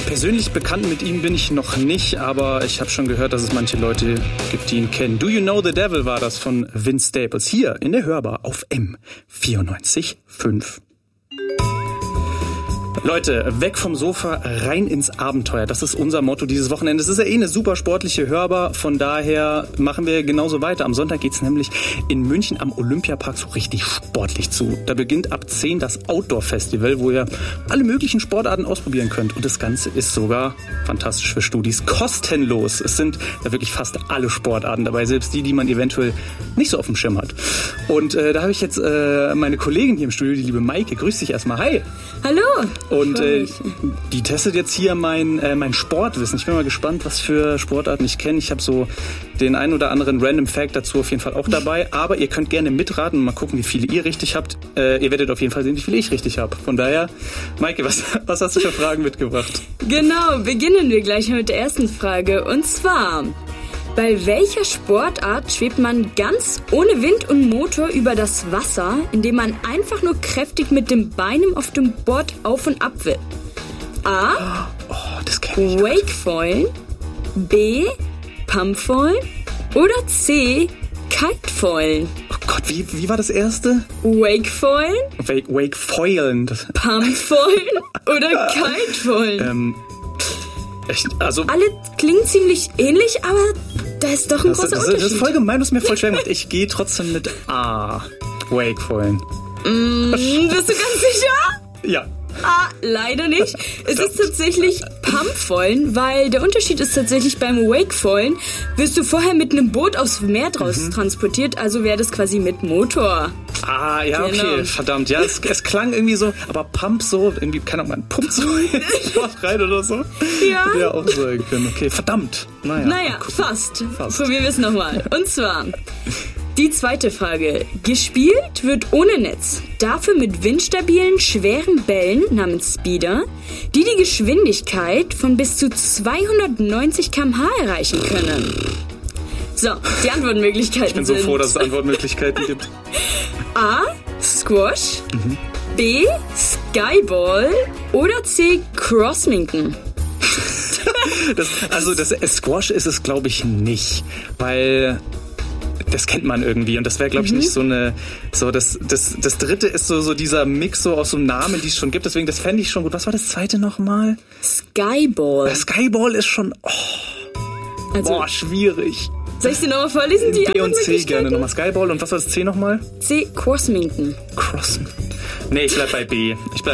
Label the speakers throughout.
Speaker 1: Persönlich bekannt mit ihm bin ich noch nicht, aber ich habe schon gehört, dass es manche Leute gibt, die ihn kennen. Do You Know the Devil war das von Vince Staples hier in der Hörbar auf M94.5. Leute, weg vom Sofa, rein ins Abenteuer. Das ist unser Motto dieses Wochenende. Es ist ja eine super sportliche Hörbar, von daher machen wir genauso weiter. Am Sonntag geht's nämlich in München am Olympiapark so richtig sportlich zu. Da beginnt ab 10 das Outdoor-Festival, wo ihr alle möglichen Sportarten ausprobieren könnt. Und das Ganze ist sogar, fantastisch für Studis, kostenlos. Es sind da wirklich fast alle Sportarten dabei, selbst die man eventuell nicht so auf dem Schirm hat. Und da habe ich jetzt meine Kollegin hier im Studio, die liebe Maike. Grüß dich erstmal. Hi.
Speaker 2: Hallo.
Speaker 1: Und die testet jetzt hier mein Sportwissen. Ich bin mal gespannt, was für Sportarten ich kenne. Ich habe so den einen oder anderen Random Fact dazu auf jeden Fall auch dabei. Aber ihr könnt gerne mitraten und mal gucken, wie viele ihr richtig habt. Ihr werdet auf jeden Fall sehen, wie viele ich richtig habe. Von daher, Maike, was hast du für Fragen mitgebracht?
Speaker 2: Genau, beginnen wir gleich mit der ersten Frage. Und zwar, bei welcher Sportart schwebt man ganz ohne Wind und Motor über das Wasser, indem man einfach nur kräftig mit den Beinen auf dem Board auf und ab will? A.
Speaker 1: Das kenn ich.
Speaker 2: Wakefoilen, B. Pumpfoilen oder C. Kitefoilen?
Speaker 1: Oh Gott, wie war das erste?
Speaker 2: Wakefoilen,
Speaker 1: Wakefoilen.
Speaker 2: Pumpfoilen oder Kitefoilen?
Speaker 1: Also
Speaker 2: alle klingen ziemlich ähnlich, aber da ist doch ein großer Unterschied.
Speaker 1: Das ist voll gemein, du hast mir voll schwer gemacht. Ich gehe trotzdem mit A. Wakefoilen.
Speaker 2: Bist du ganz sicher?
Speaker 1: Ja.
Speaker 2: Leider nicht. Es ist tatsächlich Pumpfoilen, weil der Unterschied ist tatsächlich beim Wakefoilen wirst du vorher mit einem Boot aufs Meer draus transportiert, also wäre das quasi mit Motor.
Speaker 1: Ja, okay, genau. Verdammt. Ja, es klang irgendwie so, aber Pump so, irgendwie, keine Ahnung, man pumpt so rein oder so.
Speaker 2: Ja.
Speaker 1: Ja, auch so können. Okay, verdammt.
Speaker 2: Naja, fast. Probieren wir es nochmal. Und zwar die zweite Frage. Gespielt wird ohne Netz, dafür mit windstabilen, schweren Bällen namens Speeder, die die Geschwindigkeit von bis zu 290 km/h erreichen können. So, die Antwortmöglichkeiten sind...
Speaker 1: Ich bin so froh, dass es Antwortmöglichkeiten gibt.
Speaker 2: A. Squash, B. Skyball oder C. Crossminken.
Speaker 1: Das Squash ist es, glaube ich, nicht, weil... Das kennt man irgendwie und das wäre, glaube ich, nicht so eine... Das dritte ist so dieser Mix so aus so Namen, die es schon gibt. Deswegen, das fände ich schon gut. Was war das zweite nochmal?
Speaker 2: Skyball.
Speaker 1: Skyball ist schon... schwierig.
Speaker 2: Soll ich dir nochmal vorlesen? Die
Speaker 1: B und C gerne nochmal. Skyball und was war das C nochmal?
Speaker 2: C, Crossminken.
Speaker 1: Nee, ich bleib bei B.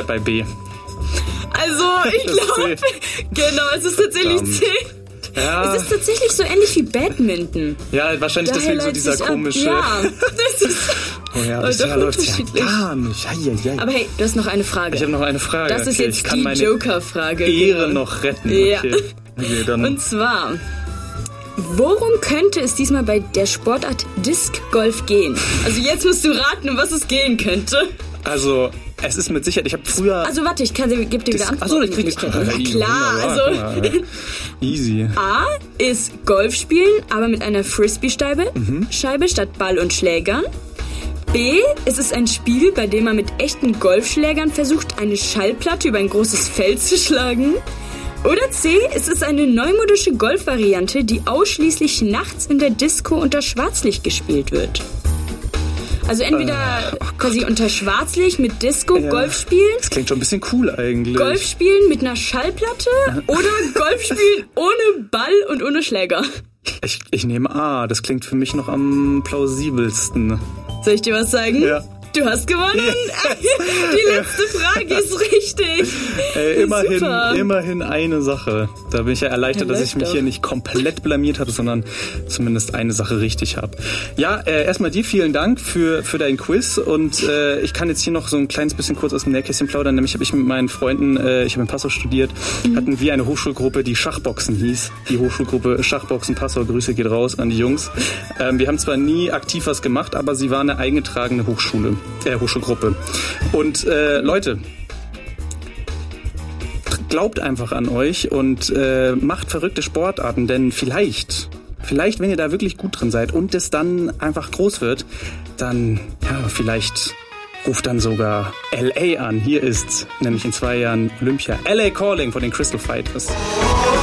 Speaker 2: Also, ich glaube... Genau, es ist tatsächlich C. Ja. Es ist tatsächlich so ähnlich wie Badminton.
Speaker 1: Ja, wahrscheinlich deswegen so dieser komische...
Speaker 2: Ja, das ist...
Speaker 1: das läuft ja gar nicht.
Speaker 2: Aber hey, du hast noch eine Frage.
Speaker 1: Ich habe noch eine Frage.
Speaker 2: Das ist jetzt die Joker-Frage.
Speaker 1: Ehre noch retten.
Speaker 2: Ja.
Speaker 1: Okay, dann.
Speaker 2: Und zwar, worum könnte es diesmal bei der Sportart Disc Golf gehen? Also jetzt musst du raten, um was es gehen könnte.
Speaker 1: Also... Es ist mit Sicherheit, ich habe früher...
Speaker 2: Also warte, gebe dir wieder Antworten.
Speaker 1: Achso, das krieg ich.
Speaker 2: Klar,
Speaker 1: Easy.
Speaker 2: A ist Golf spielen, aber mit einer Frisbee-Scheibe statt Ball und Schlägern. B ist es ein Spiel, bei dem man mit echten Golfschlägern versucht, eine Schallplatte über ein großes Feld zu schlagen. Oder C ist es eine neumodische Golfvariante, die ausschließlich nachts in der Disco unter Schwarzlicht gespielt wird. Also entweder quasi unter Schwarzlicht mit Disco Golf spielen.
Speaker 1: Das klingt schon ein bisschen cool eigentlich.
Speaker 2: Golf spielen mit einer Schallplatte oder Golf spielen ohne Ball und ohne Schläger.
Speaker 1: Ich nehme A. Das klingt für mich noch am plausibelsten.
Speaker 2: Soll ich dir was sagen?
Speaker 1: Ja.
Speaker 2: Du hast gewonnen. Die letzte Frage ist richtig.
Speaker 1: Immerhin eine Sache. Da bin ich ja erleichtert, dass ich mich hier nicht komplett blamiert habe, sondern zumindest eine Sache richtig habe. Ja, erstmal dir vielen Dank für dein Quiz und ich kann jetzt hier noch so ein kleines bisschen kurz aus dem Nähkästchen plaudern. Nämlich habe ich mit meinen Freunden, ich habe in Passau studiert, hatten wir eine Hochschulgruppe, die Schachboxen hieß. Die Hochschulgruppe Schachboxen Passau. Grüße geht raus an die Jungs. Wir haben zwar nie aktiv was gemacht, aber sie war eine eingetragene Hochschulgruppe. Und Leute, glaubt einfach an euch und macht verrückte Sportarten, denn vielleicht, wenn ihr da wirklich gut drin seid und es dann einfach groß wird, dann, ja, vielleicht ruft dann sogar LA an. Hier ist nämlich in 2 Jahren Olympia. LA Calling von den Crystal Fighters.